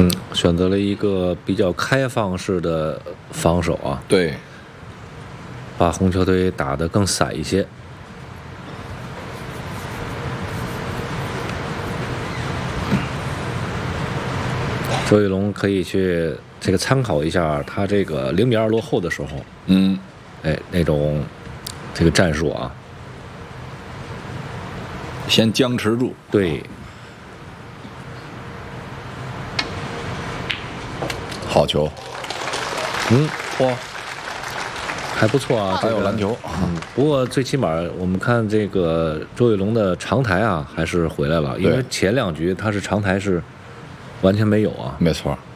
选择了一个比较开放式的防守啊， 对， 把红球队打得更散一些。周玉龙可以去这个参考一下他这个0-2落后的时候，那种这个战术啊， 先僵持住。 对， 好球， 嚯，还不错啊， 还有篮球。 不过最起码我们看这个周玉龙的长台啊，还是回来了，因为前2局他是长台是完全没有啊。 没错。